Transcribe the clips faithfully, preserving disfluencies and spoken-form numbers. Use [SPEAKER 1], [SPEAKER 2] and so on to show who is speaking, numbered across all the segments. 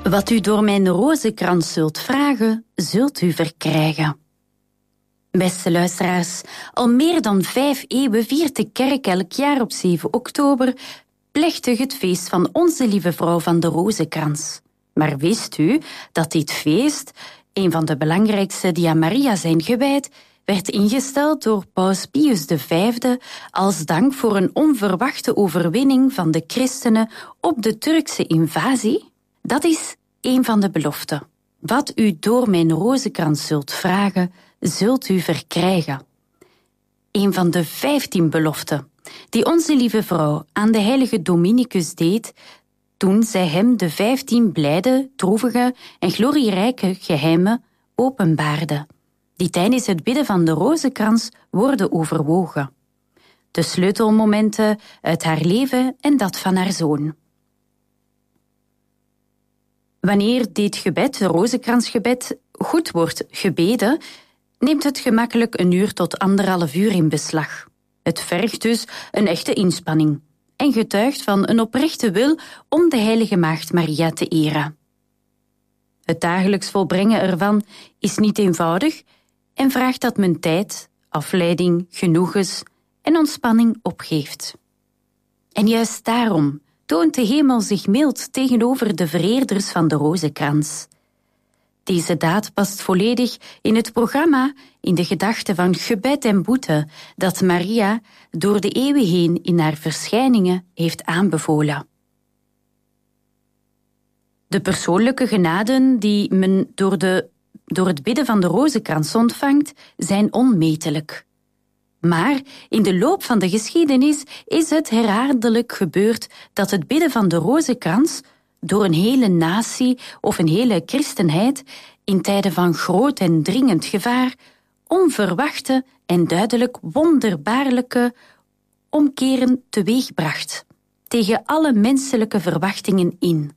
[SPEAKER 1] Wat u door mijn rozenkrans zult vragen, zult u verkrijgen. Beste luisteraars, al meer dan vijf eeuwen viert de kerk elk jaar op zeven oktober plechtig het feest van Onze Lieve Vrouw van de Rozenkrans. Maar wist u dat dit feest, een van de belangrijkste die aan Maria zijn gewijd, werd ingesteld door paus Pius de Vijfde als dank voor een onverwachte overwinning van de christenen op de Turkse invasie? Dat is een van de beloften. Wat u door mijn rozenkrans zult vragen, zult u verkrijgen. Een van de vijftien beloften die Onze Lieve Vrouw aan de heilige Dominicus deed toen zij hem de vijftien blijde, droevige en glorierijke geheimen openbaarde, die tijdens het bidden van de rozenkrans worden overwogen. De sleutelmomenten uit haar leven en dat van haar zoon. Wanneer dit gebed, de rozenkransgebed, goed wordt gebeden, neemt het gemakkelijk een uur tot anderhalf uur in beslag. Het vergt dus een echte inspanning en getuigt van een oprechte wil om de heilige maagd Maria te eren. Het dagelijks volbrengen ervan is niet eenvoudig en vraagt dat men tijd, afleiding, genoegens en ontspanning opgeeft. En juist daarom toont de hemel zich mild tegenover de vereerders van de rozenkrans. Deze daad past volledig in het programma, in de gedachte van gebed en boete dat Maria door de eeuwen heen in haar verschijningen heeft aanbevolen. De persoonlijke genaden die men door, de, door het bidden van de rozenkrans ontvangt, zijn onmetelijk. Maar in de loop van de geschiedenis is het herhaaldelijk gebeurd dat het bidden van de rozenkrans door een hele natie of een hele christenheid in tijden van groot en dringend gevaar onverwachte en duidelijk wonderbaarlijke omkeren teweegbracht tegen alle menselijke verwachtingen in.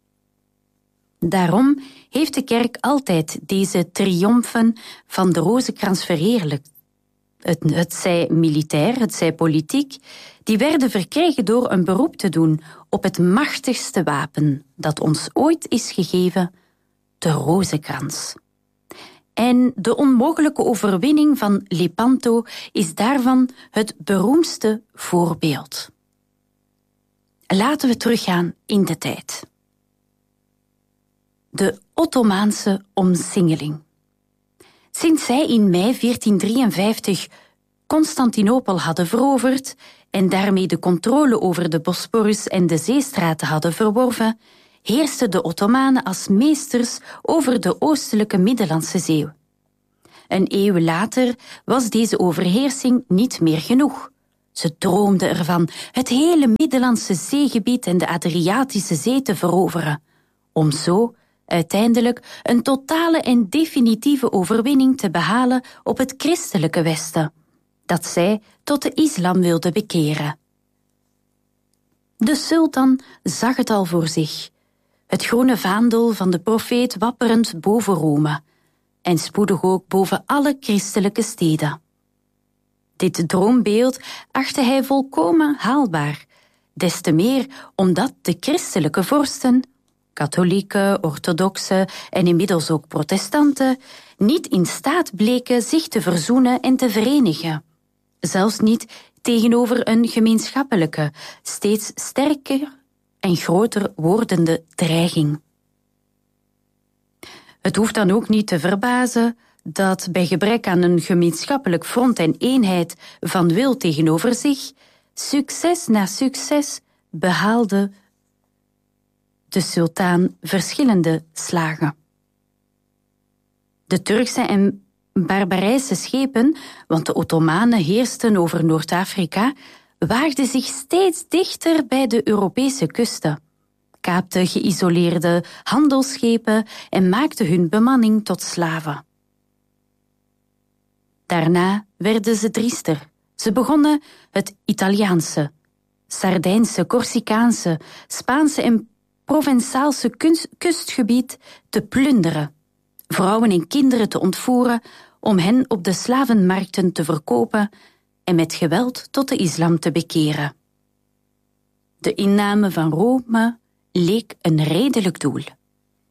[SPEAKER 1] Daarom heeft de kerk altijd deze triomfen van de rozenkrans verheerlijkt. Het, het zij militair, het zij politiek, die werden verkregen door een beroep te doen op het machtigste wapen dat ons ooit is gegeven, de rozenkrans. En de onmogelijke overwinning van Lepanto is daarvan het beroemdste voorbeeld. Laten we teruggaan in de tijd. De Ottomaanse omsingeling. Sinds zij in mei veertien drieënvijftig Constantinopel hadden veroverd en daarmee de controle over de Bosporus en de zeestraten hadden verworven, heersten de Ottomanen als meesters over de oostelijke Middellandse Zee. Een eeuw later was deze overheersing niet meer genoeg. Ze droomden ervan het hele Middellandse zeegebied en de Adriatische Zee te veroveren, om zo uiteindelijk een totale en definitieve overwinning te behalen op het christelijke Westen, dat zij tot de islam wilden bekeren. De sultan zag het al voor zich, het groene vaandel van de profeet wapperend boven Rome, en spoedig ook boven alle christelijke steden. Dit droombeeld achtte hij volkomen haalbaar, des te meer omdat de christelijke vorsten, katholieken, orthodoxen en inmiddels ook protestanten, niet in staat bleken zich te verzoenen en te verenigen. Zelfs niet tegenover een gemeenschappelijke, steeds sterker en groter wordende dreiging. Het hoeft dan ook niet te verbazen dat bij gebrek aan een gemeenschappelijk front en eenheid van wil tegenover zich, succes na succes behaalde de sultan verschillende slagen. De Turkse en barbarijse schepen, want de Ottomanen heersten over Noord-Afrika, waagden zich steeds dichter bij de Europese kusten, kaapten geïsoleerde handelsschepen en maakten hun bemanning tot slaven. Daarna werden ze driester. Ze begonnen het Italiaanse, Sardijnse, Corsicaanse, Spaanse en Provençaalse kustgebied te plunderen, vrouwen en kinderen te ontvoeren om hen op de slavenmarkten te verkopen en met geweld tot de islam te bekeren. De inname van Rome leek een redelijk doel.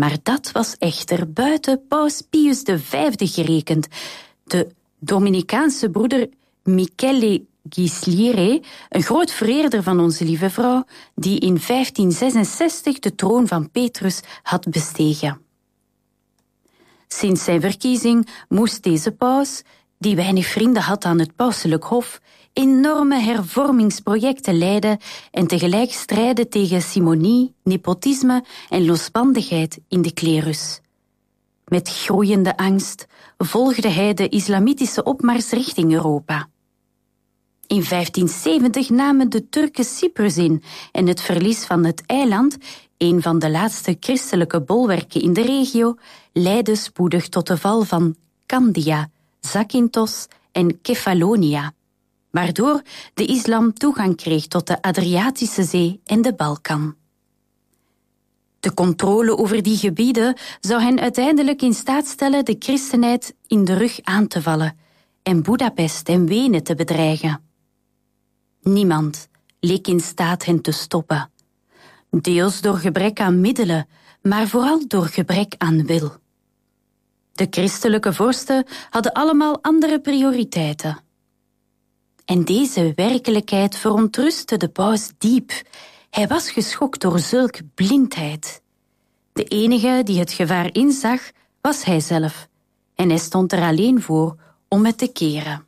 [SPEAKER 1] Maar dat was echter buiten paus Pius de Vijfde gerekend. De Dominicaanse broeder Michele Ghislieri, een groot vereerder van onze lieve vrouw, die in vijftien zesenzestig de troon van Petrus had bestegen. Sinds zijn verkiezing moest deze paus, die weinig vrienden had aan het pauselijk hof, enorme hervormingsprojecten leiden en tegelijk strijden tegen simonie, nepotisme en losbandigheid in de klerus. Met groeiende angst volgde hij de islamitische opmars richting Europa. In vijftien zeventig namen de Turken Cyprus in en het verlies van het eiland, een van de laatste christelijke bolwerken in de regio, leidde spoedig tot de val van Candia, Zakynthos en Kefalonia, waardoor de islam toegang kreeg tot de Adriatische Zee en de Balkan. De controle over die gebieden zou hen uiteindelijk in staat stellen de christenheid in de rug aan te vallen en Budapest en Wenen te bedreigen. Niemand leek in staat hen te stoppen. Deels door gebrek aan middelen, maar vooral door gebrek aan wil. De christelijke vorsten hadden allemaal andere prioriteiten. En deze werkelijkheid verontrustte de paus diep. Hij was geschokt door zulk blindheid. De enige die het gevaar inzag, was hij zelf. En hij stond er alleen voor om het te keren.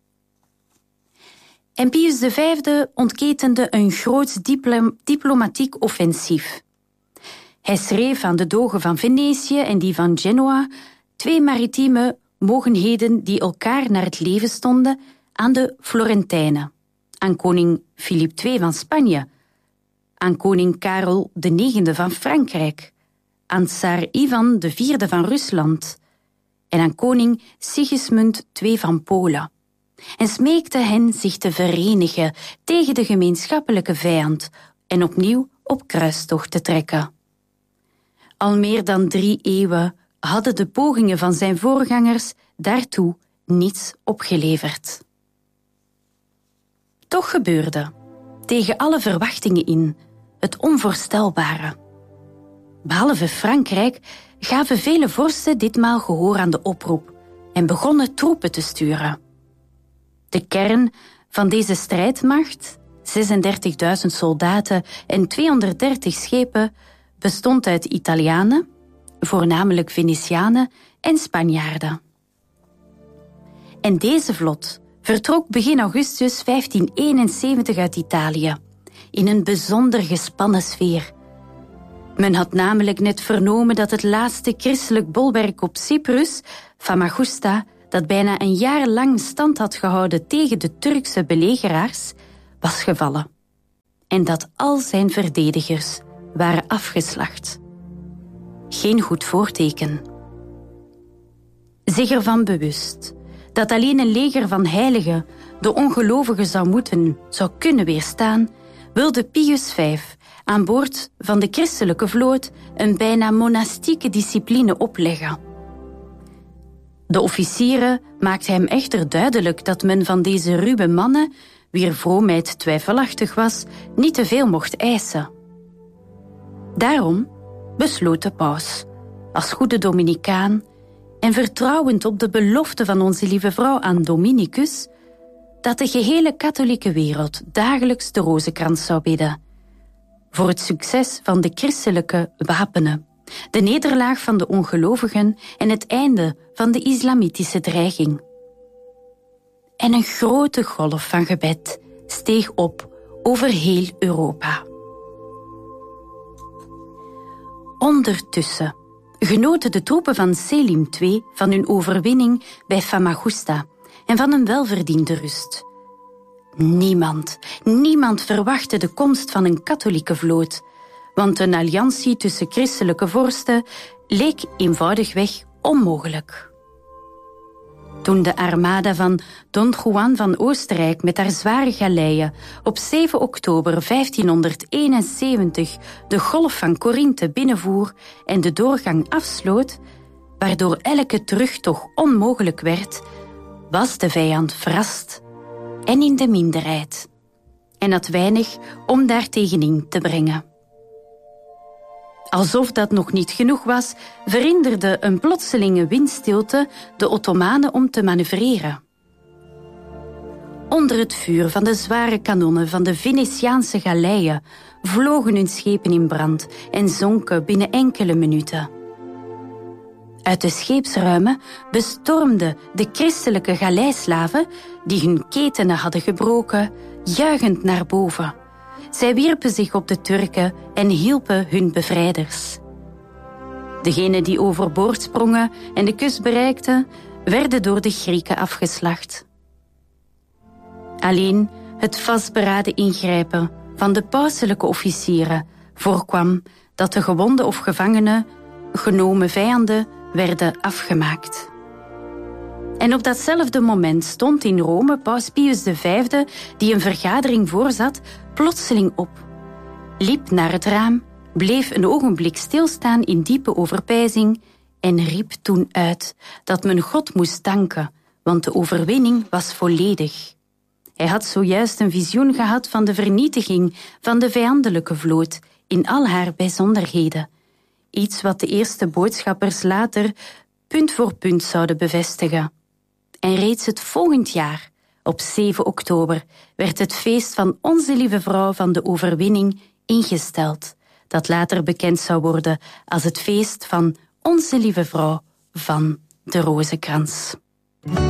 [SPEAKER 1] En Pius de Vijfde ontketende een groot diplom- diplomatiek offensief. Hij schreef aan de dogen van Venetië en die van Genoa, twee maritieme mogenheden die elkaar naar het leven stonden, aan de Florentijnen, aan koning Filip de Tweede van Spanje, aan koning Karel de Negende van Frankrijk, aan tsaar Ivan de Vierde van Rusland en aan koning Sigismund de Tweede van Polen. En smeekte hen zich te verenigen tegen de gemeenschappelijke vijand en opnieuw op kruistocht te trekken. Al meer dan drie eeuwen hadden de pogingen van zijn voorgangers daartoe niets opgeleverd. Toch gebeurde, tegen alle verwachtingen in, het onvoorstelbare. Behalve Frankrijk gaven vele vorsten ditmaal gehoor aan de oproep en begonnen troepen te sturen. De kern van deze strijdmacht, zesendertigduizend soldaten en tweehonderddertig schepen, bestond uit Italianen, voornamelijk Venetianen en Spanjaarden. En deze vlot vertrok begin augustus vijftien eenenzeventig uit Italië, in een bijzonder gespannen sfeer. Men had namelijk net vernomen dat het laatste christelijk bolwerk op Cyprus, Famagusta, dat bijna een jaar lang stand had gehouden tegen de Turkse belegeraars, was gevallen. En dat al zijn verdedigers waren afgeslacht. Geen goed voorteken. Zich ervan bewust dat alleen een leger van heiligen de ongelovigen zou moeten, zou kunnen weerstaan, wilde Pius de Vijfde aan boord van de christelijke vloot een bijna monastieke discipline opleggen. De officieren maakten hem echter duidelijk dat men van deze ruwe mannen, wier vroomheid twijfelachtig was, niet te veel mocht eisen. Daarom besloot de paus, als goede Dominicaan en vertrouwend op de belofte van onze lieve vrouw aan Dominicus, dat de gehele katholieke wereld dagelijks de rozenkrans zou bidden, voor het succes van de christelijke wapenen, de nederlaag van de ongelovigen en het einde van de islamitische dreiging. En een grote golf van gebed steeg op over heel Europa. Ondertussen genoten de troepen van Selim de Tweede van hun overwinning bij Famagusta en van een welverdiende rust. Niemand, niemand verwachtte de komst van een katholieke vloot, want een alliantie tussen christelijke vorsten leek eenvoudigweg onmogelijk. Toen de armada van Don Juan van Oostenrijk met haar zware galeien op zeven oktober vijftienhonderdeenenzeventig de golf van Corinthe binnenvoer en de doorgang afsloot, waardoor elke terugtocht onmogelijk werd, was de vijand verrast en in de minderheid en had weinig om daartegen in te brengen. Alsof dat nog niet genoeg was, verhinderde een plotselinge windstilte de Ottomanen om te manoeuvreren. Onder het vuur van de zware kanonnen van de Venetiaanse galeien vlogen hun schepen in brand en zonken binnen enkele minuten. Uit de scheepsruimen bestormden de christelijke galeislaven, die hun ketenen hadden gebroken, juichend naar boven. Zij wierpen zich op de Turken en hielpen hun bevrijders. Degenen die overboord sprongen en de kust bereikten, werden door de Grieken afgeslacht. Alleen het vastberaden ingrijpen van de pauselijke officieren voorkwam dat de gewonden of gevangenen, genomen vijanden, werden afgemaakt. En op datzelfde moment stond in Rome paus Pius de Vijfde, die een vergadering voorzat, plotseling op, liep naar het raam, bleef een ogenblik stilstaan in diepe overpeinzing en riep toen uit dat men God moest danken, want de overwinning was volledig. Hij had zojuist een visioen gehad van de vernietiging van de vijandelijke vloot in al haar bijzonderheden. Iets wat de eerste boodschappers later punt voor punt zouden bevestigen. En reeds het volgend jaar, op zeven oktober, werd het feest van Onze Lieve Vrouw van de Overwinning ingesteld, dat later bekend zou worden als het feest van Onze Lieve Vrouw van de Rozenkrans.